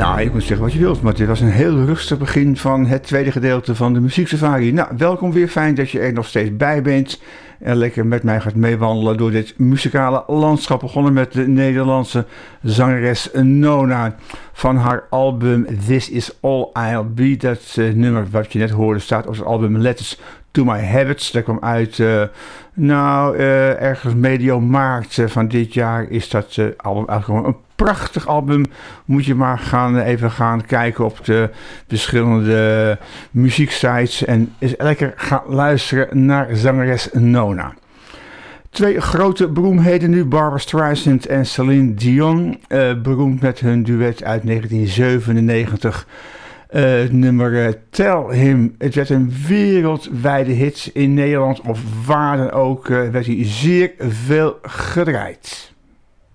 Nou, je moet zeggen wat je wilt, maar dit was een heel rustig begin van het tweede gedeelte van de muzieksafari. Nou, welkom weer, fijn dat je er nog steeds bij bent en lekker met mij gaat meewandelen door dit muzikale landschap. Begonnen met de Nederlandse zangeres Nona van haar album This Is All I'll Be. Dat nummer wat je net hoorde staat op het album Letters to My Habits. Dat kwam uit, ergens medio maart van dit jaar is dat album uitgekomen. Een prachtig album, moet je maar even gaan kijken op de verschillende muzieksites en eens lekker gaan luisteren naar zangeres Nona. Twee grote beroemdheden nu, Barbra Streisand en Celine Dion, beroemd met hun duet uit 1997. Het nummer Tell Him. Het werd een wereldwijde hit in Nederland of waar dan ook. Werd hij zeer veel gedraaid.